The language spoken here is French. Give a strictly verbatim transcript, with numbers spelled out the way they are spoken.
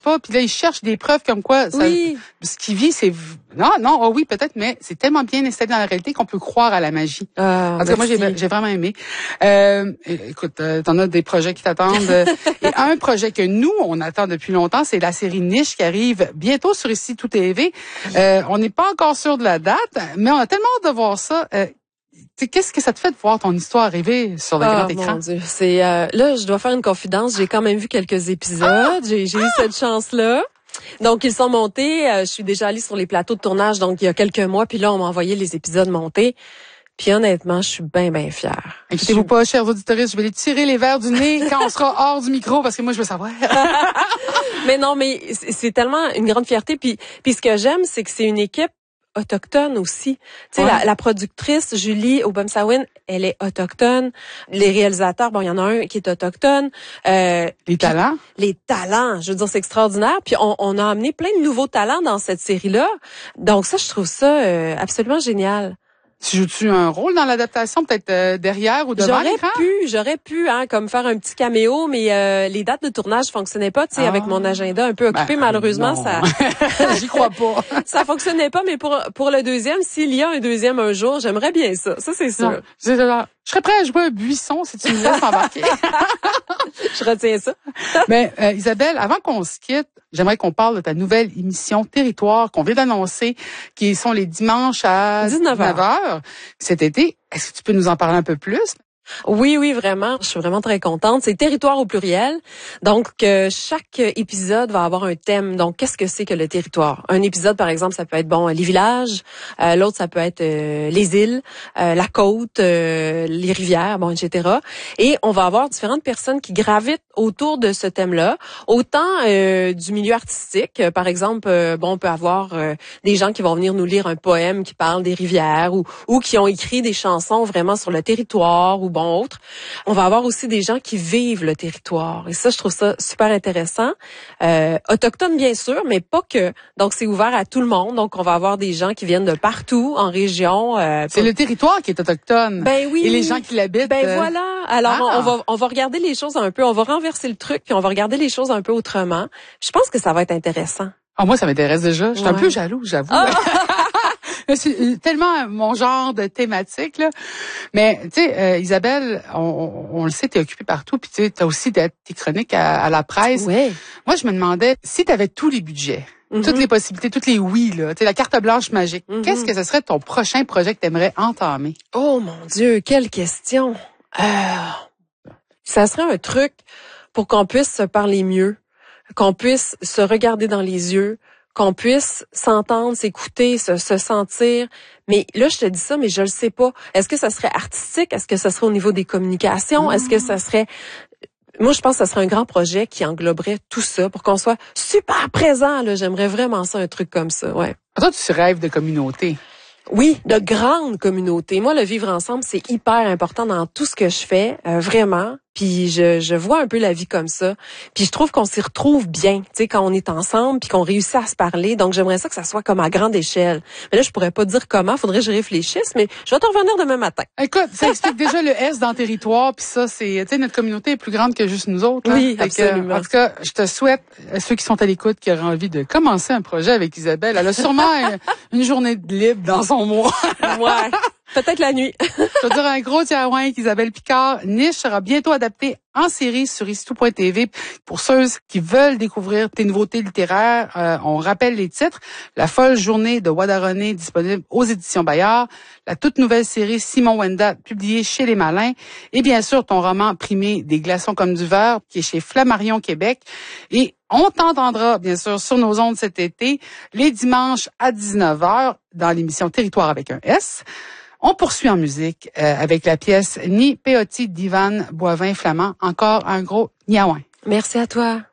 pas. Puis là, il cherche des preuves comme quoi ça, oui. ce qu'il vit, c'est... Non, non, oh oui, peut-être, mais c'est tellement bien installé dans la réalité qu'on peut croire à la magie. Ah, en tout cas, moi, j'ai, j'ai vraiment aimé. Euh, écoute, euh, t'en as des projets qui t'attendent. Et un projet que nous, on attend depuis longtemps, c'est la série Niche qui arrive bientôt sur Ici Tout T V. Euh, on n'est pas encore sûr de la date, mais on a tellement hâte de voir ça. Euh, Qu'est-ce que ça te fait de voir ton histoire arriver sur le oh, grand écran? Mon Dieu, c'est euh, là, je dois faire une confidence. J'ai quand même vu quelques épisodes. Ah! J'ai, j'ai eu cette chance-là. Donc, ils sont montés. Euh, je suis déjà allée sur les plateaux de tournage, donc il y a quelques mois. Puis là, on m'a envoyé les épisodes montés. Puis honnêtement, je suis bien, bien fière. Inquiétez-vous pas, chers auditeurs, je vais les tirer les verres du nez quand on sera hors du micro, parce que moi, je veux savoir. Mais non, mais c'est tellement une grande fierté. Puis, puis ce que j'aime, c'est que c'est une équipe autochtone aussi. Tu sais, ouais. la, la productrice Julie Obomsawin, elle est autochtone. Les réalisateurs, bon, il y en a un qui est autochtone. Euh, les talents? Les talents, je veux dire, c'est extraordinaire. Puis on, on a amené plein de nouveaux talents dans cette série-là. Donc ça, je trouve ça euh, absolument génial. Tu joues-tu un rôle dans l'adaptation, peut-être euh, derrière ou devant l'écran? J'aurais pu, j'aurais pu, hein, comme faire un petit caméo, mais euh, les dates de tournage fonctionnaient pas, tu sais, ah. avec mon agenda un peu occupé, ben, malheureusement, non. ça. J'y crois pas. Ça fonctionnait pas, mais pour pour le deuxième, s'il y a un deuxième un jour, j'aimerais bien ça. Ça, c'est sûr. Non, je, je, je serais prêt à jouer un buisson si tu me laisses embarquer. Je retiens ça. Mais euh, Isabelle, avant qu'on se quitte, j'aimerais qu'on parle de ta nouvelle émission Territoire qu'on vient d'annoncer, qui sont les dimanches à dix-neuf heures cet été. Est-ce que tu peux nous en parler un peu plus? Oui, oui, vraiment. Je suis vraiment très contente. C'est territoire au pluriel. Donc, euh, chaque épisode va avoir un thème. Donc, qu'est-ce que c'est que le territoire? Un épisode, par exemple, ça peut être, bon, les villages. Euh, l'autre, ça peut être euh, les îles, euh, la côte, euh, les rivières, bon, et cetera. Et on va avoir différentes personnes qui gravitent autour de ce thème-là. Autant euh, du milieu artistique. Par exemple, euh, bon, on peut avoir euh, des gens qui vont venir nous lire un poème qui parle des rivières ou, ou qui ont écrit des chansons vraiment sur le territoire ou bon, autre. On va avoir aussi des gens qui vivent le territoire. Et ça, je trouve ça super intéressant. Euh, autochtones, bien sûr, mais pas que. Donc, c'est ouvert à tout le monde. Donc, on va avoir des gens qui viennent de partout, en région. Euh, c'est pour... le territoire qui est autochtone. Ben oui. Et les gens qui l'habitent. Ben euh... voilà. Alors, ah. on va on va regarder les choses un peu. On va renverser le truc, puis on va regarder les choses un peu autrement. Je pense que ça va être intéressant. Ah, moi, ça m'intéresse déjà. Je suis ouais. un peu jaloux, j'avoue. Ah. C'est tellement mon genre de thématique, là. Mais, tu sais, euh, Isabelle, on, on, on le sait, t'es occupée partout, puis tu sais, t'as aussi tes chroniques à, à la presse. Oui. Moi, je me demandais, si t'avais tous les budgets, mm-hmm. toutes les possibilités, toutes les oui, là, tu sais, la carte blanche magique, mm-hmm. qu'est-ce que ce serait ton prochain projet que t'aimerais entamer? Oh mon Dieu, quelle question! Euh, ça serait un truc pour qu'on puisse se parler mieux, qu'on puisse se regarder dans les yeux, qu'on puisse s'entendre, s'écouter, se, se sentir. Mais là, je te dis ça, mais je le sais pas. Est-ce que ça serait artistique? Est-ce que ça serait au niveau des communications? Mmh. Est-ce que ça serait... Moi, je pense que ça serait un grand projet qui engloberait tout ça pour qu'on soit super présent. Là, j'aimerais vraiment ça, un truc comme ça, ouais. Toi, tu rêves de communauté. Oui, de grandes communautés. Moi, le vivre ensemble, c'est hyper important dans tout ce que je fais, euh, vraiment. Puis je, je vois un peu la vie comme ça. Puis je trouve qu'on s'y retrouve bien, tu sais, quand on est ensemble, puis qu'on réussit à se parler. Donc j'aimerais ça que ça soit comme à grande échelle. Mais là, je pourrais pas dire comment. Faudrait que je réfléchisse. Mais je vais te revenir demain matin. Écoute, ça explique déjà le S dans territoire. Puis ça, c'est, tu sais, notre communauté est plus grande que juste nous autres. Hein? Oui, absolument. Que, en tout cas, je te souhaite, ceux qui sont à l'écoute, qui auraient envie de commencer un projet avec Isabelle, elle a sûrement une journée de libre dans son mois. Ouais. Peut-être la nuit. Je veux dire un gros tiaouin qu'Isabelle Picard. Niche sera bientôt adaptée en série sur ici tout point t v. Pour ceux qui veulent découvrir tes nouveautés littéraires, euh, on rappelle les titres. La folle journée de Wadaroné, disponible aux éditions Bayard. La toute nouvelle série Simon Wenda, publiée chez Les Malins. Et bien sûr, ton roman primé Des glaçons comme du verre, qui est chez Flammarion Québec. Et on t'entendra, bien sûr, sur nos ondes cet été, les dimanches à dix-neuf heures, dans l'émission Territoire avec un S. On poursuit en musique euh, avec la pièce Ni Peoti d'Ivan Boivin Flamand. Encore un gros niaouin. Merci à toi.